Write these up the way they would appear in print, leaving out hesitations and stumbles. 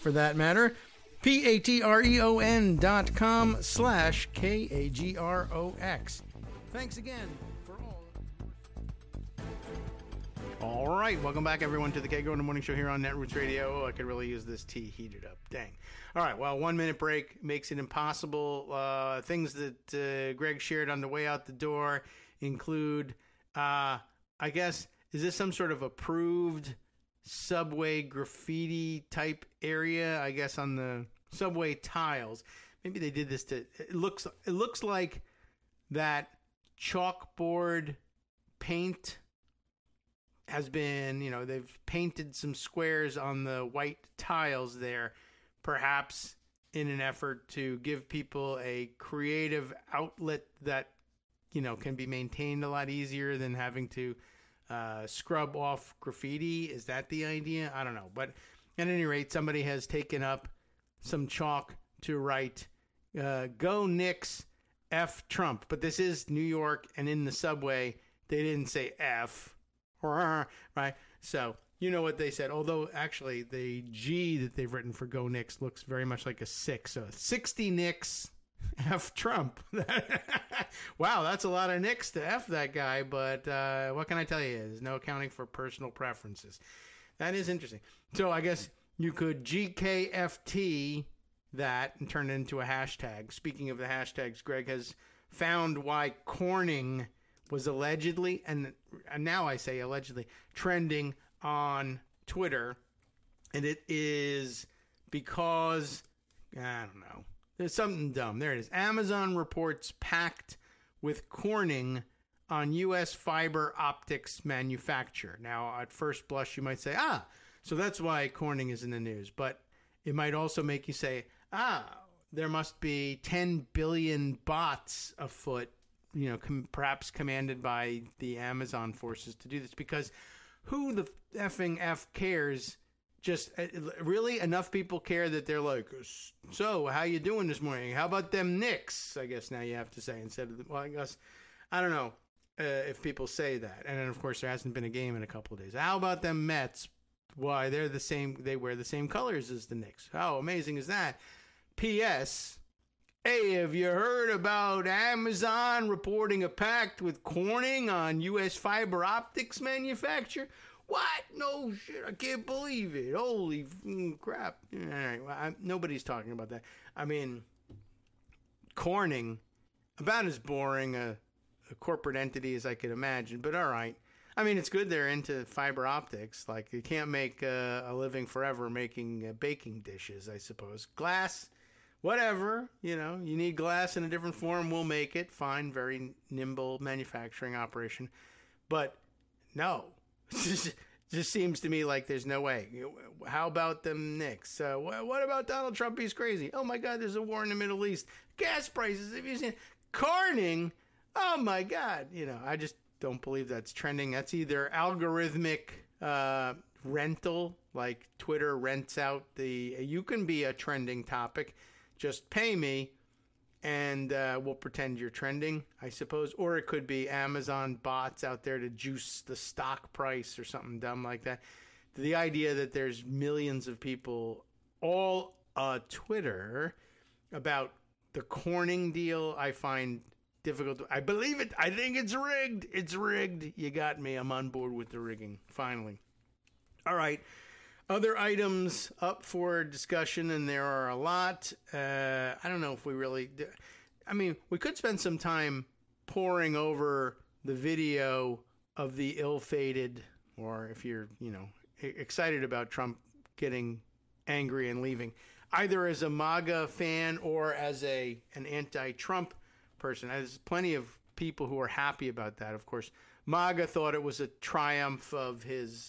for that matter. patreon.com/KAGROX. Thanks again for all. All right, welcome back, everyone, to the Kagro in the Morning Show here on Netroots Radio. Oh, I could really use this tea heated up. Dang. All right, well, 1 minute break makes it impossible. Things that Greg shared on the way out the door include, I guess, is this some sort of approved subway graffiti type area? I guess on the subway tiles. Maybe they did this to. It looks like that chalkboard paint has been, they've painted some squares on the white tiles there, perhaps in an effort to give people a creative outlet that, can be maintained a lot easier than having to scrub off graffiti. Is that the idea? I don't know. But at any rate, somebody has taken up some chalk to write, "Go Knicks, F Trump." But this is New York, and in the subway, they didn't say F. Right? So, you know what they said. Although, actually, the G that they've written for Go Knicks looks very much like a 6. So, 60 Knicks, F Trump. Wow, that's a lot of Knicks to F that guy. But what can I tell you? There's no accounting for personal preferences. That is interesting. So, I guess you could GKFT that and turn it into a hashtag. Speaking of the hashtags, Greg has found why Corning was allegedly, and now I say allegedly, trending on Twitter. And it is because, I don't know, there's something dumb. There it is. Amazon reports pact with Corning on U.S. fiber optics manufacture. Now, at first blush, you might say, so that's why Corning is in the news. But it might also make you say, there must be 10 billion bots afoot, perhaps commanded by the Amazon forces to do this, because who the effing F cares? Just really enough people care that they're like, so how you doing this morning? How about them Knicks? I guess now you have to say instead of, I guess, I don't know if people say that. And then, of course, there hasn't been a game in a couple of days. How about them Mets? Why, they're the same. They wear the same colors as the Knicks. How amazing is that? P.S. Hey, have you heard about Amazon reporting a pact with Corning on U.S. fiber optics manufacture? What? No shit. I can't believe it. Holy crap. All right. Well, nobody's talking about that. I mean, Corning, about as boring a corporate entity as I could imagine, but all right. I mean, it's good they're into fiber optics. Like, you can't make a living forever making baking dishes, I suppose. Glass, whatever, you need glass in a different form, we'll make it. Fine, very nimble manufacturing operation. But no, just seems to me like there's no way. How about them Knicks? What about Donald Trump? He's crazy. Oh my God, there's a war in the Middle East. Gas prices, have you seen Corning? Oh my God. I just don't believe that's trending. That's either algorithmic rental, like Twitter rents out you can be a trending topic. Just pay me, and we'll pretend you're trending, I suppose. Or it could be Amazon bots out there to juice the stock price or something dumb like that. The idea that there's millions of people all Twitter about the Corning deal, I find difficult. I believe it. I think it's rigged. It's rigged. You got me. I'm on board with the rigging, finally. All right. Other items up for discussion, and there are a lot. I don't know if we really... we could spend some time poring over the video of the ill-fated, or if you're, excited about Trump getting angry and leaving, either as a MAGA fan or as an anti-Trump person. There's plenty of people who are happy about that. Of course, MAGA thought it was a triumph of his,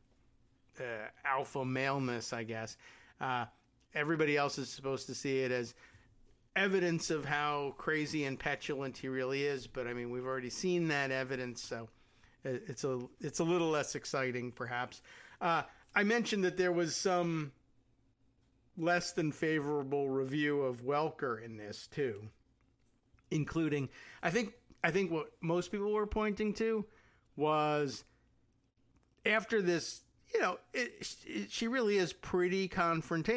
alpha maleness, I guess. Everybody else is supposed to see it as evidence of how crazy and petulant he really is. But we've already seen that evidence, so it's a little less exciting, perhaps. I mentioned that there was some less than favorable review of Welker in this too, including I think what most people were pointing to was after this. She really is pretty confrontational.